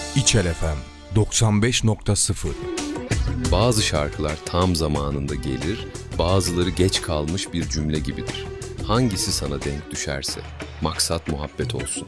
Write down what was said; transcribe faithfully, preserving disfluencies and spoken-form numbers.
İçel F M doksan beş nokta sıfır. Bazı şarkılar tam zamanında gelir, bazıları geç kalmış bir cümle gibidir. Hangisi sana denk düşerse, maksat muhabbet olsun.